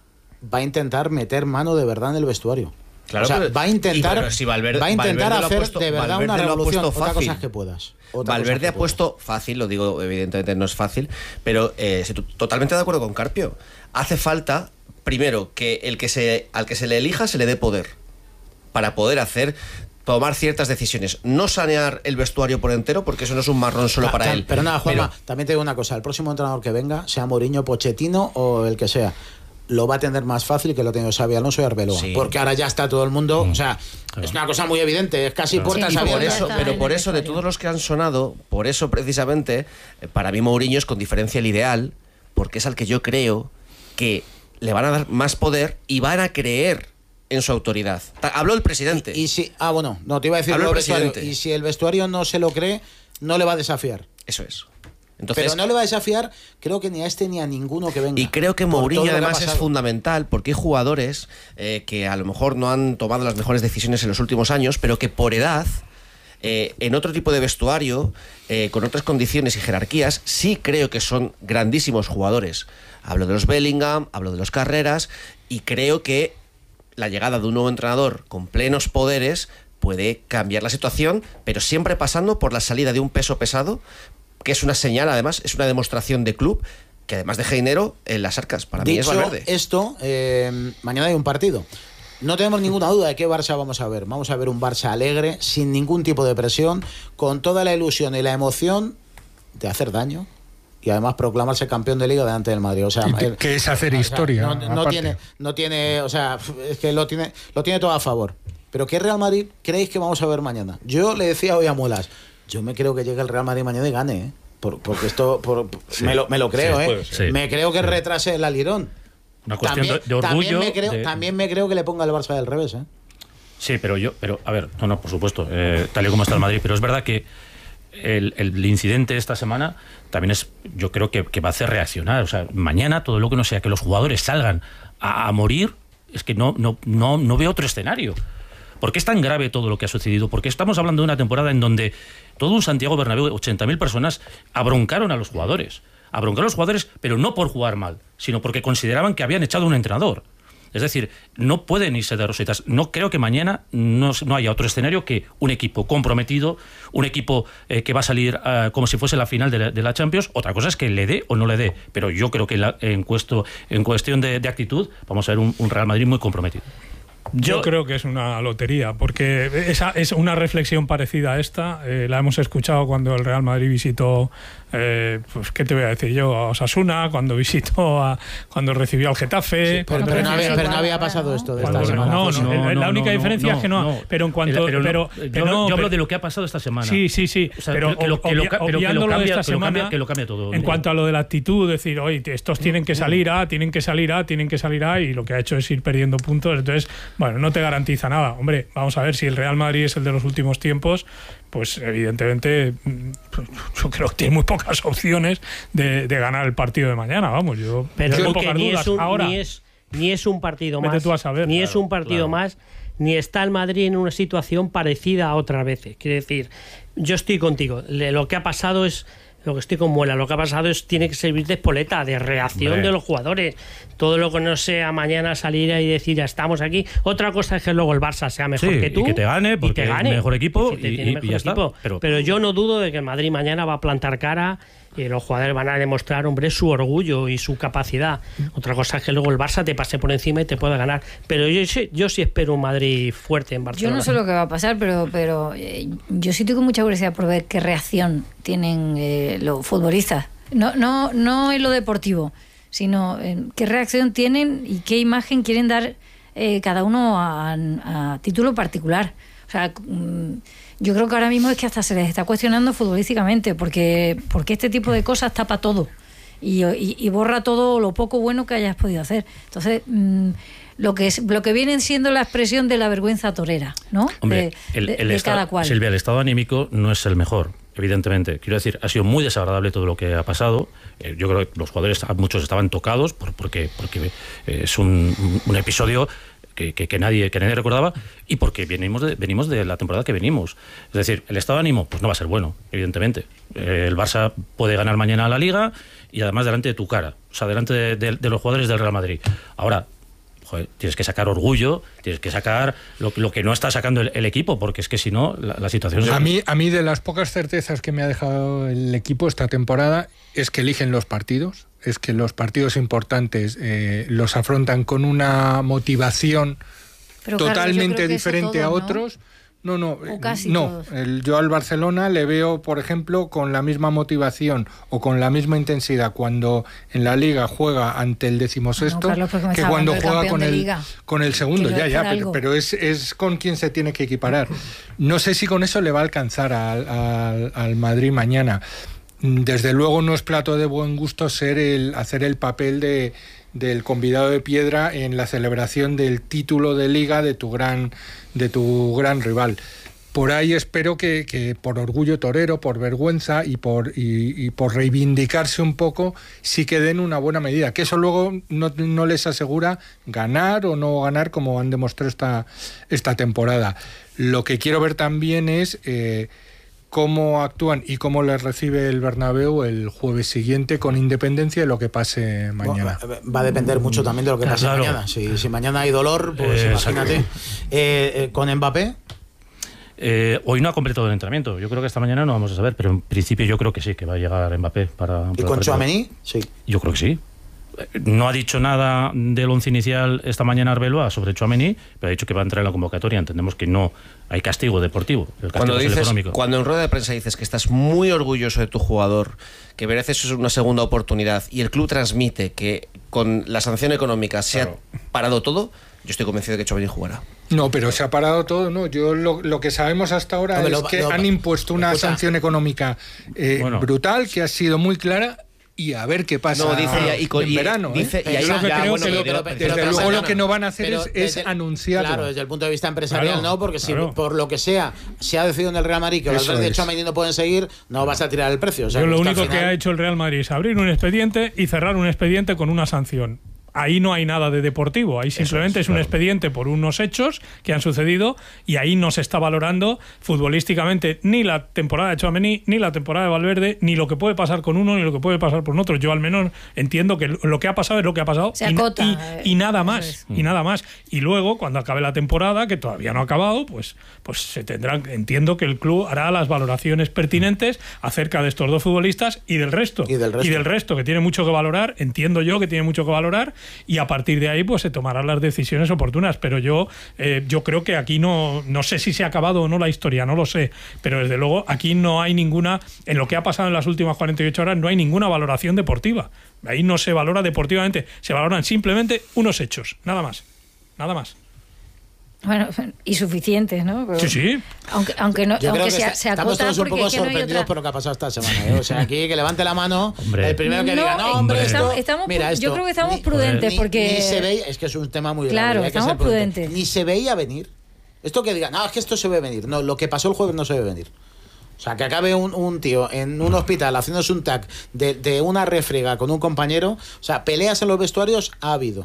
Speaker 8: va a intentar meter mano de verdad en el vestuario.
Speaker 6: Claro,
Speaker 8: o sea,
Speaker 6: pero,
Speaker 8: va a intentar,
Speaker 6: si Valverde,
Speaker 8: va a intentar
Speaker 6: Valverde
Speaker 8: hacer
Speaker 6: puesto,
Speaker 8: de verdad
Speaker 6: Valverde
Speaker 8: una revolución.
Speaker 6: Otra
Speaker 8: fácil. Cosa es que puedas. Otra
Speaker 6: Valverde
Speaker 8: que
Speaker 6: ha puesto
Speaker 8: puedas.
Speaker 6: fácil, lo digo, evidentemente no es fácil, pero eh, totalmente de acuerdo con Carpio. Hace falta, primero, que el que se al que se le elija se le dé poder para poder hacer tomar ciertas decisiones, no sanear el vestuario por entero, porque eso no es un marrón solo
Speaker 8: Ta,
Speaker 6: para
Speaker 8: ta,
Speaker 6: él.
Speaker 8: Pero nada, Juanma, pero, también te digo una cosa, el próximo entrenador que venga, sea Mourinho, Pochettino o el que sea, lo va a tener más fácil que lo tenga Xabi Alonso y Arbeloa, sí. Porque ahora ya está todo el mundo, mm. o sea, claro. Es una cosa muy evidente, es casi claro. puertas
Speaker 6: sí,
Speaker 8: abiertas.
Speaker 6: Por eso, pero por eso, de todos los que han sonado, por eso precisamente, para mí Mourinho es con diferencia el ideal, porque es al que yo creo que le van a dar más poder y van a creer en su autoridad. Habló el presidente.
Speaker 8: Y, y si, ah, bueno, no, te iba a decir
Speaker 6: Habló
Speaker 8: el
Speaker 6: presidente.
Speaker 8: Vestuario, y si el vestuario no se lo cree, no le va a desafiar.
Speaker 6: Eso es. Entonces,
Speaker 8: pero no le va a desafiar, creo que ni a este ni a ninguno que venga.
Speaker 6: Y creo que Mourinho además es fundamental porque hay jugadores eh, que a lo mejor no han tomado las mejores decisiones en los últimos años, pero que por edad, eh, en otro tipo de vestuario, eh, con otras condiciones y jerarquías, sí creo que son grandísimos jugadores. Hablo de los Bellingham, hablo de los Carreras, y creo que la llegada de un nuevo entrenador con plenos poderes puede cambiar la situación, pero siempre pasando por la salida de un peso pesado, que es una señal, además, es una demostración de club que además deja dinero en las arcas. Para
Speaker 8: Dicho
Speaker 6: mí es Valverde.
Speaker 8: Esto, eh, mañana hay un partido. No tenemos ninguna duda de qué Barça vamos a ver. Vamos a ver un Barça alegre, sin ningún tipo de presión, con toda la ilusión y la emoción de hacer daño y además proclamarse campeón de Liga delante del Madrid. O sea,
Speaker 10: el, que es hacer historia.
Speaker 8: O sea, no, no tiene, no tiene, o sea, es que lo tiene, lo tiene todo a favor. Pero ¿qué Real Madrid creéis que vamos a ver mañana? Yo le decía hoy a Muelas, yo me creo que llegue el Real Madrid mañana y gane, ¿eh? Por, porque esto por, sí, me, lo, me lo creo, sí, ¿eh? Sí, me creo que sí. retrase el alirón.
Speaker 5: Una cuestión también, de orgullo.
Speaker 8: También me, creo,
Speaker 5: de...
Speaker 8: también me creo que le ponga el Barça del revés, ¿eh?
Speaker 5: Sí, pero yo, pero a ver, no, no, por supuesto, eh, tal y como está el Madrid, pero es verdad que el, el incidente de esta semana también es, yo creo que, que va a hacer reaccionar. O sea, mañana todo lo que no sea que los jugadores salgan a, a morir, es que no, no, no, no veo otro escenario. ¿Por qué es tan grave todo lo que ha sucedido? Porque estamos hablando de una temporada en donde todo un Santiago Bernabéu, ochenta mil personas, abroncaron a los jugadores. Abroncaron a los jugadores, pero no por jugar mal, sino porque consideraban que habían echado a un entrenador. Es decir, no pueden irse de rositas. No creo que mañana no, no haya otro escenario que un equipo comprometido, un equipo eh, que va a salir uh, como si fuese la final de la, de la Champions. Otra cosa es que le dé o no le dé. Pero yo creo que la, en, cuesto, en cuestión de, de actitud vamos a ver un, un Real Madrid muy comprometido.
Speaker 10: Yo, Yo creo que es una lotería, porque esa es una reflexión parecida a esta. Eh, la hemos escuchado cuando el Real Madrid visitó, eh, pues qué te voy a decir yo, a Osasuna, cuando visitó, a, cuando recibió al Getafe.
Speaker 8: Sí, pero, pero, no había, pero no había pasado esto de esta semana.
Speaker 10: No, no, no, la única no, diferencia no, es que no, no. Pero en cuanto,
Speaker 5: pero,
Speaker 10: pero,
Speaker 5: pero
Speaker 10: yo,
Speaker 5: no, yo hablo
Speaker 10: pero,
Speaker 5: de lo que ha pasado esta semana.
Speaker 10: Sí, sí, sí.
Speaker 5: O sea,
Speaker 10: pero
Speaker 5: que lo, que lo, pero que lo cambia,
Speaker 10: de esta
Speaker 5: que lo
Speaker 10: semana,
Speaker 5: cambia, que lo cambia todo.
Speaker 10: En cuanto a lo de la actitud, decir, oye, estos tienen que salir a, tienen que salir a, tienen que salir a, y lo que ha hecho es ir perdiendo puntos. Entonces, bueno, no te garantiza nada. Hombre, vamos a ver, si el Real Madrid es el de los últimos tiempos, pues evidentemente yo creo que tiene muy pocas opciones de, de ganar el partido de mañana, vamos, yo
Speaker 7: pero
Speaker 10: tengo
Speaker 7: que
Speaker 10: pocas
Speaker 7: ni
Speaker 10: dudas.
Speaker 7: Es un,
Speaker 10: ahora
Speaker 7: ni es ni es un partido
Speaker 10: vete
Speaker 7: más,
Speaker 10: tú a saber,
Speaker 7: ni
Speaker 10: claro,
Speaker 7: es un partido
Speaker 10: claro.
Speaker 7: más, ni está el Madrid en una situación parecida a otras veces. Quiere decir, yo estoy contigo, lo que ha pasado es Lo que estoy con Muela, lo que ha pasado es tiene que servir de espoleta, de reacción Hombre. de los jugadores. Todo lo que no sea mañana salir y decir ya estamos aquí. Otra cosa es que luego el Barça sea mejor
Speaker 5: sí,
Speaker 7: que tú.
Speaker 5: Y que te gane, porque te gane. es mejor equipo.
Speaker 7: Sí,
Speaker 5: y,
Speaker 7: tiene
Speaker 5: y,
Speaker 7: mejor
Speaker 5: y ya
Speaker 7: equipo.
Speaker 5: está. Pero,
Speaker 7: Pero yo no dudo de que el Madrid mañana va a plantar cara y los jugadores van a demostrar, hombre, su orgullo y su capacidad. Otra cosa es que luego el Barça te pase por encima y te pueda ganar. Pero yo, yo sí espero un Madrid fuerte en Barcelona.
Speaker 4: Yo no sé lo que va a pasar, pero, pero eh, yo sí tengo mucha curiosidad por ver qué reacción tienen eh, los futbolistas. No, no, no en lo deportivo, sino en qué reacción tienen y qué imagen quieren dar eh, cada uno a, a título particular. O O sea, yo creo que ahora mismo es que hasta se les está cuestionando futbolísticamente, porque, porque este tipo de cosas tapa todo y, y, y borra todo lo poco bueno que hayas podido hacer. Entonces, mmm, lo que es, lo que viene siendo la expresión de la vergüenza torera, ¿no?
Speaker 5: Hombre,
Speaker 4: de,
Speaker 5: el,
Speaker 4: de,
Speaker 5: el
Speaker 4: de
Speaker 5: estado,
Speaker 4: cada cual.
Speaker 5: Silvia, el estado anímico no es el mejor, evidentemente. Quiero decir, ha sido muy desagradable todo lo que ha pasado. Eh, yo creo que los jugadores, muchos estaban tocados por, porque, porque eh, es un, un episodio que, que, que, nadie, que nadie recordaba, y porque venimos de, venimos de la temporada que venimos. Es decir, el estado de ánimo pues no va a ser bueno, evidentemente. Eh, el Barça puede ganar mañana la Liga y además delante de tu cara, o sea, delante de, de, de los jugadores del Real Madrid. Ahora, joder, tienes que sacar orgullo, tienes que sacar lo, lo que no está sacando el, el equipo, porque es que si no, la, la situación...
Speaker 8: A
Speaker 5: es...
Speaker 8: mí, a mí de las pocas certezas que me ha dejado el equipo esta temporada es que eligen los partidos, es que los partidos importantes eh, los afrontan con una motivación Pero, totalmente Carlos, diferente todo, a otros. ¿no? No, no, no. El, yo al Barcelona le veo, por ejemplo, con la misma motivación o con la misma intensidad cuando en la Liga juega ante el decimosexto, no, Carlos, que cuando juega con el, con el segundo. Ya, ya, pero, pero es, es con quien se tiene que equiparar. No sé si con eso le va a alcanzar al, al, al Madrid mañana. Desde luego no es plato de buen gusto ser el, hacer el papel de... del convidado de piedra en la celebración del título de Liga de tu gran de tu gran rival. Por ahí espero que, que por orgullo torero, por vergüenza y por y, y por reivindicarse un poco, sí que den una buena medida. Que eso luego no, no les asegura ganar o no ganar, como han demostrado esta, esta temporada. Lo que quiero ver también es... Eh, cómo actúan y cómo les recibe el Bernabéu el jueves siguiente, con independencia de lo que pase mañana.
Speaker 3: Va a depender mucho también de lo que pase claro. mañana. Si, si mañana hay dolor, pues eh, imagínate. Eh, eh, ¿Con Mbappé?
Speaker 5: Eh, hoy no ha completado el entrenamiento. Yo creo que esta mañana no vamos a saber, pero en principio yo creo que sí, que va a llegar Mbappé para... para
Speaker 3: ¿Y con Tchouaméni? Sí.
Speaker 5: Yo creo que sí. No ha dicho nada del once inicial esta mañana Arbeloa sobre Tchouaméni, pero ha dicho que va a entrar en la convocatoria. Entendemos que no hay castigo deportivo, el castigo
Speaker 6: cuando
Speaker 5: es
Speaker 6: dices,
Speaker 5: el económico.
Speaker 6: Cuando en rueda de prensa dices que estás muy orgulloso de tu jugador, que mereces una segunda oportunidad, y el club transmite que con la sanción económica se claro. ha parado todo, yo estoy convencido de que Tchouaméni jugará.
Speaker 8: No, pero se ha parado todo, no. Yo lo, lo que sabemos hasta ahora no, es lo, que lo, han impuesto una escucha. sanción económica eh, bueno. brutal, que ha sido muy clara. Y a ver qué pasa no, dice, ya, y con, en y, verano. Dice, ¿eh? y ahí, lo que ya, creo bueno, que lo, pero, pero, desde pero, luego lo que no van a hacer es, es desde, anunciarlo.
Speaker 3: Claro, desde el punto de vista empresarial
Speaker 8: claro,
Speaker 3: no, porque si
Speaker 8: claro.
Speaker 3: por lo que sea se ha decidido en el Real Madrid que los Valverde y Tchouaméni no pueden seguir, no vas a tirar el precio. O sea,
Speaker 10: Yo lo único
Speaker 3: final...
Speaker 10: que ha hecho el Real Madrid es abrir un expediente y cerrar un expediente con una sanción. Ahí no hay nada de deportivo, ahí simplemente es, es un claro. expediente por unos hechos que han sucedido y ahí no se está valorando futbolísticamente ni la temporada de Tchouaméni, ni la temporada de Valverde, ni lo que puede pasar con uno, ni lo que puede pasar con otro. Yo al menos entiendo que lo que ha pasado es lo que ha pasado
Speaker 4: se acota,
Speaker 10: y,
Speaker 4: eh,
Speaker 10: y, y nada más, es. y nada más. Y luego, cuando acabe la temporada, que todavía no ha acabado, pues, pues se tendrán, entiendo que el club hará las valoraciones pertinentes acerca de estos dos futbolistas y del resto.
Speaker 3: Y del resto,
Speaker 10: y del resto que tiene mucho que valorar, entiendo yo que tiene mucho que valorar, y a partir de ahí pues se tomarán las decisiones oportunas, pero yo eh, yo creo que aquí no no sé si se ha acabado o no la historia, no lo sé, pero desde luego aquí no hay ninguna, en lo que ha pasado en las últimas cuarenta y ocho horas no hay ninguna valoración deportiva, ahí no se valora deportivamente, se valoran simplemente unos hechos, nada más, nada más.
Speaker 4: Bueno, y suficientes, ¿no? Pero,
Speaker 10: sí, sí.
Speaker 4: Aunque, aunque no,
Speaker 3: Yo
Speaker 4: aunque
Speaker 3: creo que
Speaker 4: se,
Speaker 3: está,
Speaker 4: se
Speaker 3: estamos
Speaker 4: acota
Speaker 3: todos un poco sorprendidos
Speaker 4: no otra...
Speaker 3: por lo que ha pasado esta semana, ¿eh? O sea, aquí que levante la mano
Speaker 5: hombre.
Speaker 3: el primero que
Speaker 4: no,
Speaker 3: diga, no, hombre,
Speaker 4: estamos,
Speaker 3: esto,
Speaker 4: estamos,
Speaker 3: mira, esto,
Speaker 4: yo creo que estamos
Speaker 3: ni,
Speaker 4: prudentes
Speaker 3: ni,
Speaker 4: porque...
Speaker 3: Ni se veía, es que es un tema muy
Speaker 4: claro,
Speaker 3: grave.
Speaker 4: estamos prudentes.
Speaker 3: Ni se veía venir. Esto que diga, no, es que esto se ve venir. No, lo que pasó el jueves no se ve venir. O sea, que acabe un, un tío en un hospital haciéndose un tag de, de una refriega con un compañero. O sea, peleas en los vestuarios ha habido.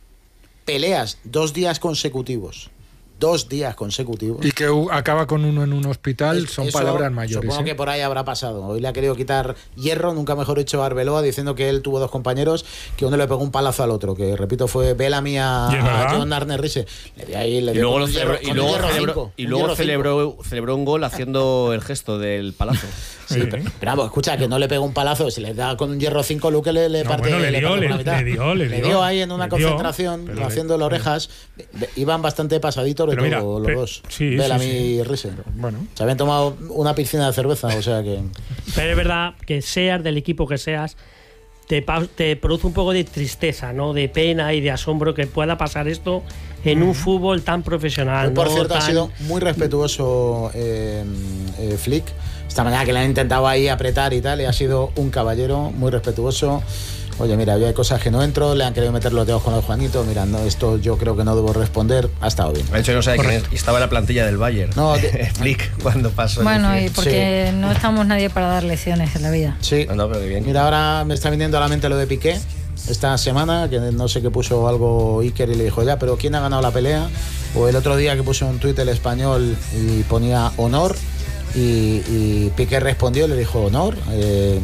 Speaker 3: Peleas dos días consecutivos. Dos días consecutivos.
Speaker 8: Y que acaba con uno en un hospital, es, son eso, palabras mayores.
Speaker 3: Supongo
Speaker 8: ¿eh?
Speaker 3: que por ahí habrá pasado. Hoy le ha querido quitar hierro, nunca mejor dicho, a Arbeloa, diciendo que él tuvo dos compañeros, que uno le pegó un palazo al otro, que repito fue Bellamy a, a John Arne Riise. Le di ahí, le
Speaker 6: y luego, lo celebró, hierro, y luego, celebró, cinco, y luego celebró, celebró un gol haciendo el gesto del palazo.
Speaker 3: Sí, sí. Pero, pero vamos, escucha, que no le pegó un palazo, si le da con un hierro cinco, Luque le, le
Speaker 10: no,
Speaker 3: parte,
Speaker 10: bueno, le,
Speaker 3: le,
Speaker 10: dio,
Speaker 3: parte
Speaker 10: le,
Speaker 3: por la mitad.
Speaker 10: le dio, le dio,
Speaker 3: le dio ahí en una
Speaker 10: le
Speaker 3: concentración,
Speaker 10: dio,
Speaker 3: haciendo las orejas. Iban bastante pasaditos de
Speaker 10: mira,
Speaker 3: todo, los
Speaker 10: pe,
Speaker 3: dos.
Speaker 10: Sí,
Speaker 3: Bellamy
Speaker 10: sí, sí.
Speaker 3: y Riise.
Speaker 10: Bueno.
Speaker 3: Se habían tomado una piscina de cerveza, o sea que...
Speaker 7: Pero es verdad que seas del equipo que seas, te, te produce un poco de tristeza, ¿no? De pena y de asombro que pueda pasar esto en un fútbol tan profesional.
Speaker 3: Por
Speaker 7: ¿no?
Speaker 3: cierto,
Speaker 7: tan...
Speaker 3: ha sido muy respetuoso eh, eh, Flick. Esta mañana que le han intentado ahí apretar y tal, y ha sido un caballero muy respetuoso. Oye, mira, yo hay cosas que no entro, le han querido meter los dedos con el Juanito, mira, no, esto yo creo que no debo responder, ha estado bien.
Speaker 6: De hecho, no sabe quién es, y estaba en la plantilla del Bayern.
Speaker 3: No, de...
Speaker 6: Flick, cuando pasó.
Speaker 4: Bueno, y porque sí. no estamos nadie para dar lecciones en la vida.
Speaker 3: Sí,
Speaker 6: no, no, pero bien.
Speaker 3: Mira, ahora me está viniendo a la mente lo de Piqué, esta semana, que no sé qué puso algo Iker y le dijo, ya, pero ¿quién ha ganado la pelea? O el otro día que puso un tuit el español y ponía honor, y, y Piqué respondió y le dijo honor. Eh,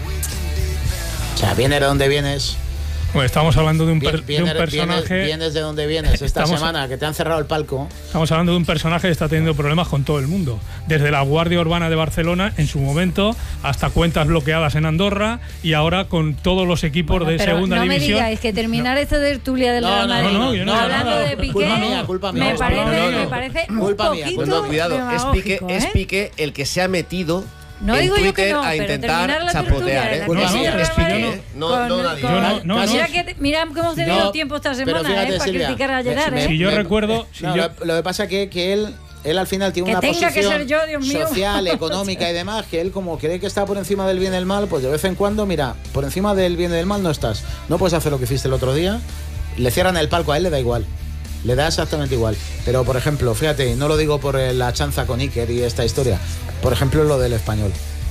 Speaker 3: O sea, vienes de donde vienes.
Speaker 10: Bueno, estamos hablando de un, per,
Speaker 3: vienes,
Speaker 10: de un personaje.
Speaker 3: Vienes, vienes de donde vienes esta
Speaker 10: estamos,
Speaker 3: semana, que te han cerrado el palco.
Speaker 10: Estamos hablando de un personaje que está teniendo problemas con todo el mundo. Desde la Guardia Urbana de Barcelona, en su momento, hasta cuentas bloqueadas en Andorra y ahora con todos los equipos bueno, de segunda
Speaker 4: no
Speaker 10: división.
Speaker 4: No me digáis que terminar no. esta tertulia del Real Madrid
Speaker 10: no, no, no, no,
Speaker 4: hablando
Speaker 10: no, no,
Speaker 4: de Piqué.
Speaker 3: Culpa mía, culpa mía.
Speaker 4: Me
Speaker 3: no,
Speaker 4: parece,
Speaker 3: no, no, no.
Speaker 4: Me parece
Speaker 3: culpa
Speaker 4: un
Speaker 3: mía.
Speaker 4: poquito
Speaker 6: Culpa, cuidado, es Piqué,
Speaker 4: ¿eh?
Speaker 6: es Piqué el que se ha metido.
Speaker 4: No
Speaker 6: en
Speaker 4: digo
Speaker 6: Twitter
Speaker 4: yo que no,
Speaker 6: a
Speaker 4: pero
Speaker 6: intentar
Speaker 4: la
Speaker 6: chapotear, ¿eh?
Speaker 10: No, no,
Speaker 6: es
Speaker 10: Piqué,
Speaker 6: no,
Speaker 4: con,
Speaker 6: no, nadie.
Speaker 4: Con,
Speaker 10: yo no, no,
Speaker 4: mira,
Speaker 10: no.
Speaker 4: que, mira que hemos tenido
Speaker 3: no,
Speaker 4: tiempo esta semana
Speaker 3: fíjate,
Speaker 4: eh, para
Speaker 3: Silvia,
Speaker 4: criticar a Gerard.
Speaker 3: me,
Speaker 4: ¿eh?
Speaker 10: Si yo
Speaker 3: me,
Speaker 10: recuerdo... Si
Speaker 3: no,
Speaker 10: yo...
Speaker 3: Lo, lo que pasa es que, que él... Él al final tiene
Speaker 4: que
Speaker 3: una
Speaker 4: tenga
Speaker 3: posición
Speaker 4: que ser yo, Dios mío.
Speaker 3: social, económica y demás, que él como cree que está por encima del bien y del mal, pues de vez en cuando, mira, por encima del bien y del mal no estás. No puedes hacer lo que hiciste el otro día, le cierran el palco, a él le da igual. Le da exactamente igual. Pero, por ejemplo, fíjate, no lo digo por la chanza con Iker y esta historia, por ejemplo, lo del español.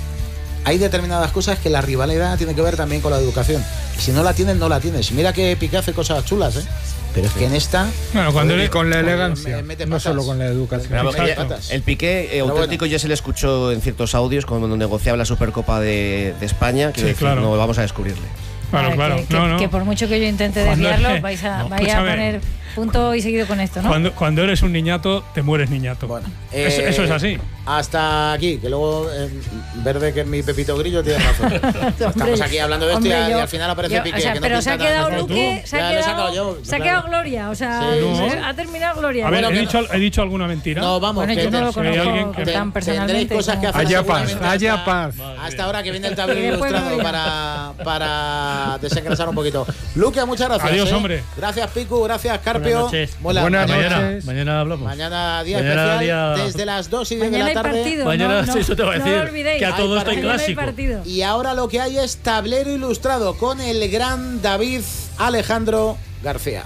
Speaker 3: Hay determinadas cosas que la rivalidad tiene que ver también con la educación. Si no la tienes, no la tienes. Mira que Piqué hace cosas chulas, ¿eh? Pero es que en esta...
Speaker 8: Bueno, cuando él, con la elegancia, me, no solo con la educación.
Speaker 6: Pero, el Piqué eh, auténtico bueno. ya se le escuchó en ciertos audios cuando negociaba la Supercopa de, de España, que sí, decir, claro. no vamos a descubrirle.
Speaker 10: Claro,
Speaker 4: Vale,
Speaker 10: claro.
Speaker 4: Que, que,
Speaker 10: no, no.
Speaker 4: que por mucho que yo intente desviarlo, es, vais a, no, vais a poner punto y seguido con esto, ¿no?
Speaker 10: Cuando, cuando eres un niñato, te mueres niñato.
Speaker 3: Bueno,
Speaker 10: eh, eso, eso es así.
Speaker 3: Hasta aquí, que luego eh, Verde, que es mi Pepito Grillo, tiene razón. Estamos aquí hablando de esto hombre, y, yo, y al final aparece yo, Piqué.
Speaker 4: O sea,
Speaker 3: que
Speaker 4: pero
Speaker 3: no
Speaker 4: se ha quedado Luque, se ha quedado,
Speaker 3: yo,
Speaker 4: se ha quedado Gloria, o sea, sí, no. ha terminado Gloria.
Speaker 10: A ver,
Speaker 3: bueno,
Speaker 10: he, dicho,
Speaker 3: no.
Speaker 10: he dicho alguna mentira.
Speaker 3: No, vamos,
Speaker 4: bueno,
Speaker 3: que
Speaker 4: yo no lo conozco
Speaker 10: que
Speaker 4: tan personalmente.
Speaker 3: Cosas que
Speaker 8: haya paz, haya paz.
Speaker 3: Hasta ahora que viene el tablero ilustrado para, para desengrasar un poquito. Luque, muchas gracias.
Speaker 10: Adiós,
Speaker 3: ¿eh?
Speaker 10: hombre.
Speaker 3: Gracias, Picu, gracias, Carpio.
Speaker 7: Buenas noches.
Speaker 3: Mola.
Speaker 8: Buenas
Speaker 5: mañana,
Speaker 8: noches.
Speaker 5: Mañana hablamos.
Speaker 3: Mañana día
Speaker 5: mañana
Speaker 3: especial,
Speaker 5: día...
Speaker 3: desde las dos y diez de
Speaker 4: mañana
Speaker 3: la tarde.
Speaker 4: Hay partido,
Speaker 5: mañana,
Speaker 4: no,
Speaker 5: sí, eso te va a decir.
Speaker 4: No lo olvidéis.
Speaker 5: Que a todo esto hay
Speaker 4: clásico.
Speaker 5: clásico.
Speaker 3: Y ahora lo que hay es tablero ilustrado con el gran David Alejandro García.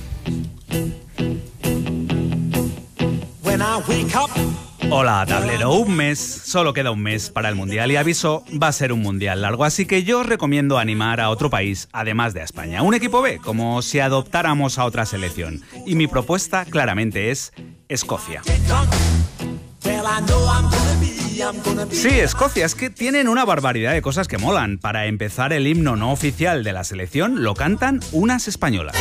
Speaker 11: Hola, tablero. Un mes, solo queda un mes para el Mundial y aviso, va a ser un Mundial largo, así que yo os recomiendo animar a otro país, además de a España. Un equipo B, como si adoptáramos a otra selección. Y mi propuesta claramente es Escocia. Sí, Escocia, es que tienen una barbaridad de cosas que molan. Para empezar, el himno no oficial de la selección lo cantan unas españolas.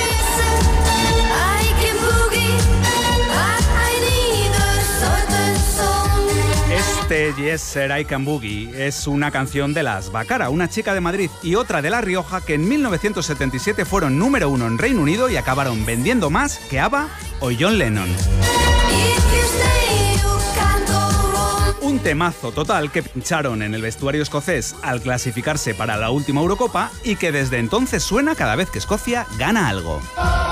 Speaker 11: Este Yes Sir I Can Boogie es una canción de las Bacara, una chica de Madrid, y otra de La Rioja, que en mil novecientos setenta y siete fueron número uno en Reino Unido y acabaron vendiendo más que ABBA o John Lennon. Un temazo total que pincharon en el vestuario escocés al clasificarse para la última Eurocopa y que desde entonces suena cada vez que Escocia gana algo.